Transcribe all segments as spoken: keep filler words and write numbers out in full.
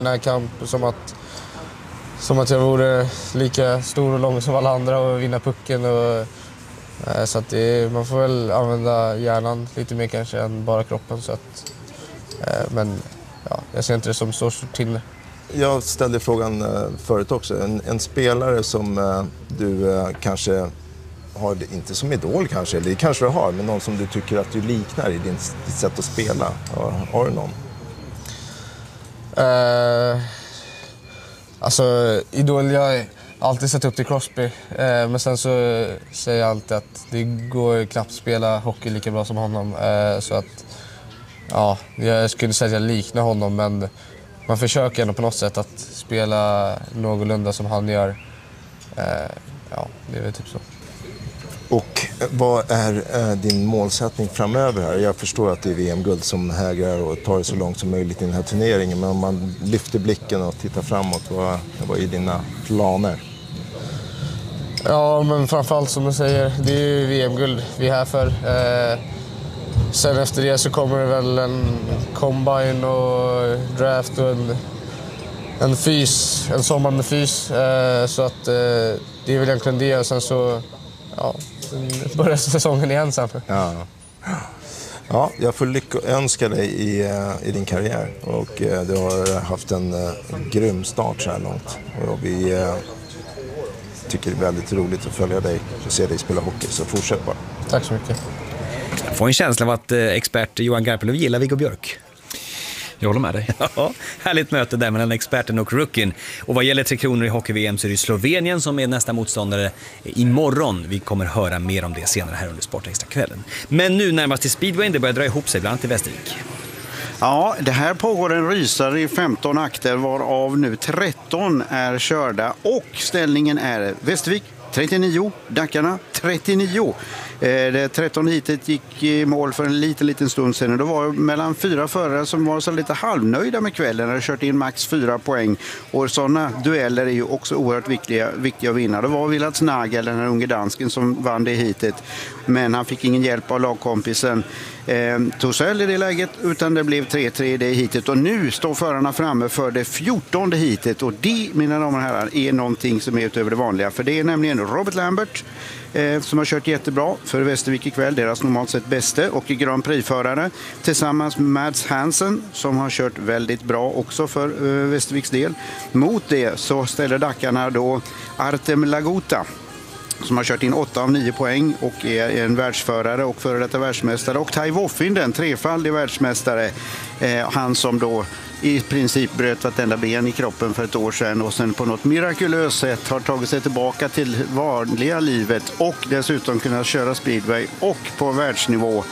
närkamp som att, som att jag vore lika stor och lång som alla andra och vinna pucken. Och, eh, så att det, man får väl använda hjärnan lite mer kanske än bara kroppen. Så att, eh, men ja, jag ser inte det som så stort till. Jag ställde frågan eh, förut också. En, en spelare som eh, du eh, kanske har, inte som idol kanske, eller det kanske du har, men någon som du tycker att du liknar i din, ditt sätt att spela. Har, har du någon? Uh, alltså, idol, jag har alltid sett upp till Crosby. Uh, men sen så säger jag alltid att det går knappt att spela hockey lika bra som honom. Uh, så att, ja, jag skulle säga att jag liknar honom, men man försöker ändå på något sätt att spela någorlunda som han gör. Uh, ja, det är väl typ så. Och vad är eh, din målsättning framöver här? Jag förstår att det är V M-guld som hägrar och tar det så långt som möjligt i den här turneringen. Men om man lyfter blicken och tittar framåt, vad, vad är dina planer? Ja, men framförallt som du säger, det är ju V M-guld vi är här för. Eh, sen efter det så kommer det väl en combine och draft och en, en fys, en sommar med fys. Eh, så att eh, det är väl egentligen det. Och sen så, ja, börjar säsongen igen sen. Ja. Ja, jag får lyckönska dig i, i din karriär. Och eh, du har haft en, en grym start så här långt. Och vi eh, tycker det är väldigt roligt att följa dig och se dig spela hockey. Så fortsätt bara. Tack så mycket. Jag får en känsla av att eh, expert Johan Garpenlöv gillar Viggo Björk. Jag håller med dig. Ja, härligt möte där mellan experten och rookien. Och vad gäller Tre Kronor i hockey-V M så är det Slovenien som är nästa motståndare imorgon. Vi kommer höra mer om det senare här under Sportextra-kvällen. Men nu närmast till speedwayn, det börjar dra ihop sig bland annat i Västervik. Ja, det här pågår en rysare i femton akter varav nu tretton är körda och ställningen är Västervik trettionio, Dackarna trettionio. Det trettonde hitet gick i mål för en liten, liten stund sedan. Det var mellan fyra förare som var så lite halvnöjda med kvällen. De hade kört in max fyra poäng. Och sådana dueller är ju också oerhört viktiga, viktiga att vinna. Det var Vilats Nagel, den här unge dansken, som vann det hitet. Men han fick ingen hjälp av lagkompisen eh, Torssell i det läget, utan det blev tre tre i det hitet. Och nu står förarna framme för det fjortonde hitet. Och det, mina damer och herrar, är någonting som är utöver det vanliga. För det är nämligen Robert Lambert eh, som har kört jättebra för Västervik ikväll, deras normalt sett bäste och Grand Prix-förare, tillsammans med Mads Hansen som har kört väldigt bra också för eh, Västerviks del. Mot det så ställer Dackarna då Artem Laguta som har kört in åtta av nio poäng och är en världsförare och före detta världsmästare, och Tai Woffinden, trefaldig världsmästare, eh, han som då i princip bröt vartenda ben i kroppen för ett år sedan och sen på något mirakulöst sätt har tagit sig tillbaka till vanliga livet och dessutom kunnat köra speedway och på världsnivå.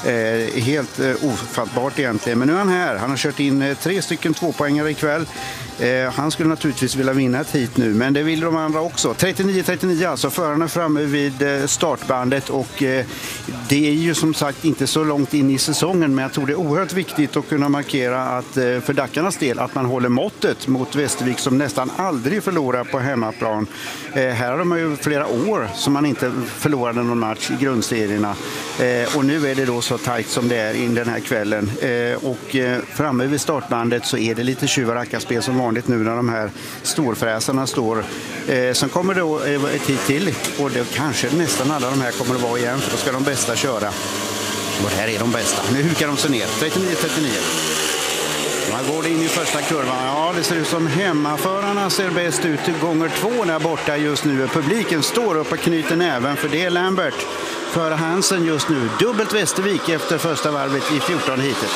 Eh, helt eh, ofattbart egentligen, men nu är han här. Han har kört in eh, tre stycken tvåpoängare ikväll. Eh, han skulle naturligtvis vilja vinna ett hit nu, men det vill de andra också. trettionio trettionio, alltså förarna framme vid eh, startbandet, och eh, det är ju som sagt inte så långt in i säsongen, men jag tror det är oerhört viktigt att kunna markera att eh, för Dackarnas del att man håller måttet mot Västervik som nästan aldrig förlorar på hemmaplan. Eh, här har de ju flera år som man inte förlorade någon match i grundserierna, eh, och nu är det då så tajt som det är in den här kvällen. Eh, och eh, framme vid startbandet så är det lite tjuvarackarspel som vanligt nu när de här storfräsarna står. Eh, sen kommer då eh, ett hit till, och det kanske nästan alla de här kommer att vara igen, för då ska de bästa köra. Och här är de bästa. Nu hukar de sig ner. trettionio trettionio. Man går in i första kurvan. Ja, det ser ut som hemmaförarna ser bäst ut gånger två där borta just nu. Publiken står upp och knyter näven, för det är Lambert för Hansen just nu. Dubbelt Västervik efter första varvet i fjortonde hitet.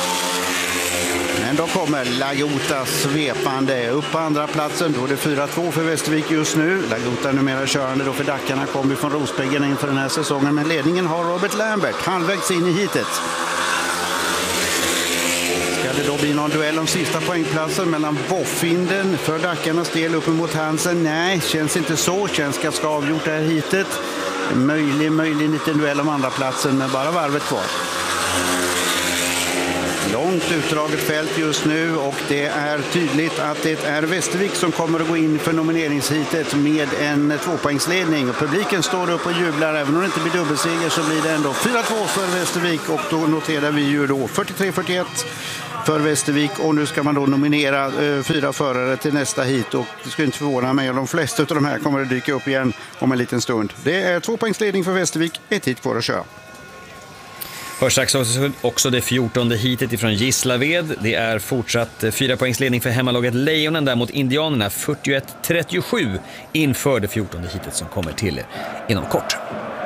Men då kommer Laguta svepande upp på andra platsen. Då är det fyra två för Västervik just nu. Laguta numera körande då för Dackarna, kommer från Rospiggen inför den här säsongen. Men ledningen har Robert Lambert halvvägs in i hitet. Ska det då bli någon duell om sista poängplatsen mellan Woffinden för Dackarnas del upp mot Hansen? Nej, känns inte så. Känns ganska avgjort det här hitet. Möjlig, möjlig liten duell om andra platsen med bara varvet kvar. Långt utdraget fält just nu, och det är tydligt att det är Västervik som kommer att gå in för nomineringshitet med en tvåpoängsledning. Och publiken står upp och jublar. Även om det inte blir dubbelseger så blir det ändå fyra två för Västervik, och då noterar vi ju då fyrtiotre fyrtioett för Västervik. Och nu ska man då nominera eh, fyra förare till nästa hit. Och det skulle inte förvåna mig om de flesta av de här kommer att dyka upp igen om en liten stund. Det är två poängsledning för Västervik, ett hit kvar att köra. Hörs strax också, också det fjortonde hitet ifrån Gislaved. Det är fortsatt fyra poängsledning för hemmalaget Lejonen där mot Indianerna fyrtioett trettiosju inför det fjortonde hitet som kommer till er inom kort.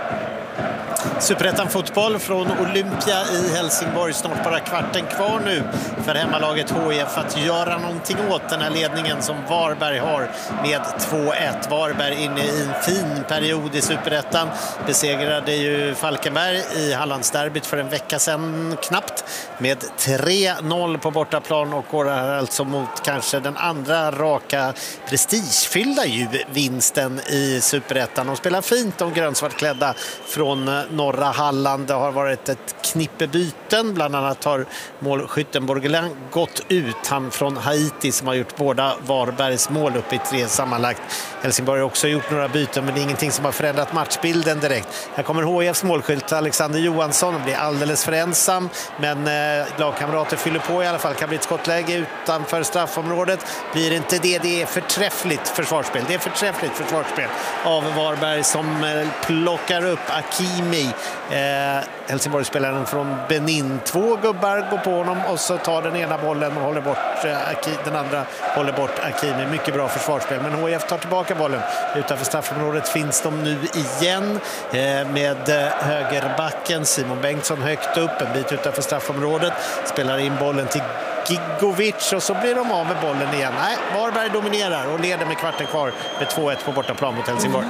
Superettan fotboll från Olympia i Helsingborg. Snart bara kvarten kvar nu för hemmalaget H I F att göra någonting åt den här ledningen som Varberg har med två ett. Varberg inne i en fin period i Superettan. Besegrade ju Falkenberg i Hallandsderbyt för en vecka sedan knappt med tre noll på bortaplan och går här alltså mot kanske den andra raka prestigefyllda ju vinsten i Superettan. De spelar fint, de grönsvartklädda från norra Halland. Det har varit ett knippe byten. Bland annat har målskytten Borgelin gått ut. Han från Haiti som har gjort båda Varbergs mål upp i tre sammanlagt. Helsingborg har också gjort några byten men det är ingenting som har förändrat matchbilden direkt. Här kommer H I F:s målskytt Alexander Johansson och blir alldeles för ensam. Men eh, lagkamrater fyller på i alla fall. Kan bli ett skottläge utanför straffområdet. Blir inte det. Det är förträffligt försvarsspel. Det är förträffligt försvarsspel av Varberg som eh, plockar upp Akimi. Eh, Helsingborgsspelaren från Benin. Två gubbar går på honom och så tar den ena bollen och håller bort eh, Akimi. Den andra håller bort Akimi. Mycket bra försvarsspel. Men H I F tar tillbaka bollen. Utanför straffområdet finns de nu igen eh, med eh, högerbacken Simon Bengtsson högt upp. En bit utanför straffområdet. Spelar in bollen till Gigovic och så blir de av med bollen igen. Nej, Varberg dominerar och leder med kvarten kvar med två ett på bortaplan mot Helsingborg.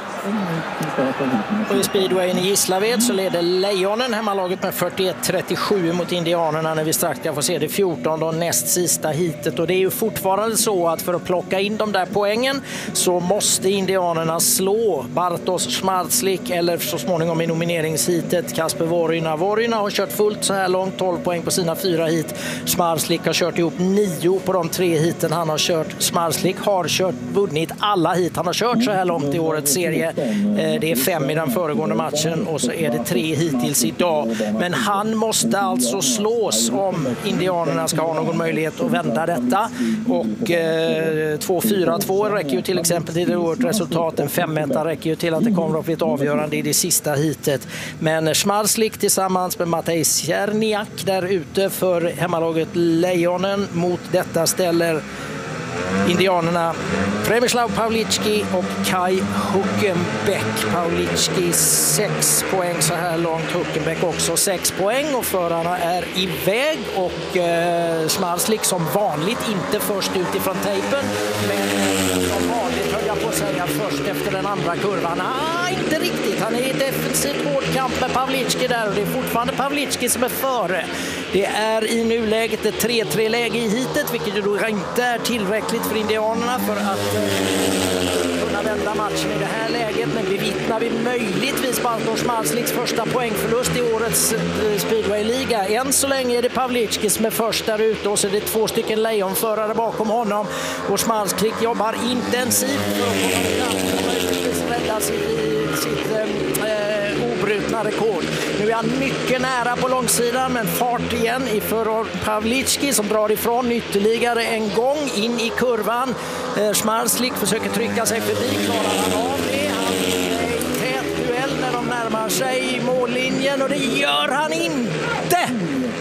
Och i speedwayen i Gislaved så leder Lejonen hemmalaget med fyrtioett trettiosju mot Indianerna när vi strax ska få se det fjortonde och näst sista hitet. Och det är ju fortfarande så att för att plocka in de där poängen så måste Indianerna slå Bartosz Schmarzlik eller så småningom i nomineringshitet Kasper Vorina. Vorina har kört fullt så här långt, tolv poäng på sina fyra hit. Schmarzlik har kört ihop nio på de tre hiten han har kört. Schmarzlik har kört, vunnit alla hit han har kört så här långt i årets serie. Det är fem i den föregående matchen och så är det tre hittills idag. Men han måste alltså slås om Indianerna ska ha någon möjlighet att vända detta. Och eh, två fyra två räcker ju till exempel till ett resultat. En fem ett räcker ju till att det kommer att bli ett avgörande i det sista hitet. Men Schmarzlik tillsammans med Matej Czerniak där ute för hemmalaget Lejonen. Mot detta ställer Indianerna Przemysław Pawlicki och Kai Huckenbeck. Pawlicki sex poäng så här långt, Huckenbeck också sex poäng och förarna är iväg och eh, Schmarzlik som vanligt inte först ut ifrån tejpen men som vanligt höll jag på att säga först efter den andra kurvan. Ah, inte riktigt, han är i defensivt hårdkamp med Pawlicki där och det är fortfarande Pawlicki som är före. Det är i nuläget ett tre tre läge i hitet vilket ju då inte är tillräckligt för Indianerna för att eh, kunna vända matchen i det här läget. Men bevittnar vi möjligtvis Bartosz Schmarzliks första poängförlust i årets eh, Speedway-liga. Än så länge är det Pawlicki som är först där ute och så är det två stycken lejonförare bakom honom. Och Schmarzlik jobbar intensivt för att komma rädda sitt, sitt eh, obrutna rekord. Nu är han mycket nära på långsidan men fart igen i för Pawlicki som drar ifrån ytterligare en gång in i kurvan. Eh, Schmarzlik försöker trycka sig förbi, klarar han av det. Han är i tät duell när de närmar sig mållinjen och det gör han inte!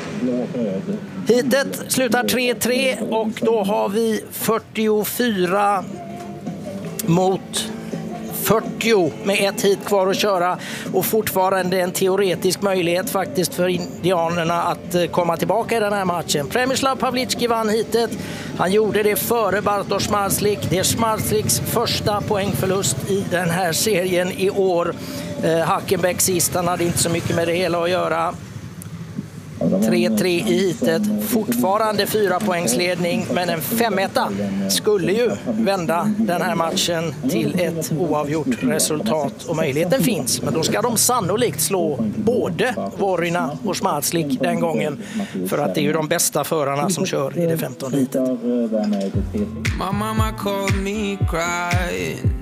Hitet slutar tre tre och då har vi fyrtiofyra mot fyrtio med ett hit kvar att köra och fortfarande en teoretisk möjlighet faktiskt för Indianerna att komma tillbaka i den här matchen. Przemysław Pawlicki vann hitet. Han gjorde det före Bartosz Schmarzlik. Det är Schmarzliks första poängförlust i den här serien i år. Eh, Hackenbeck sist, han hade inte så mycket med det hela att göra. tre tre i hitet, fortfarande fyra poängsledning men en fem ett skulle ju vända den här matchen till ett oavgjort resultat och möjligheten finns, men då ska de sannolikt slå både Vorina och Schmarzlik den gången för att det är ju de bästa förarna som kör i det femtonde hitet. My mama called me crying.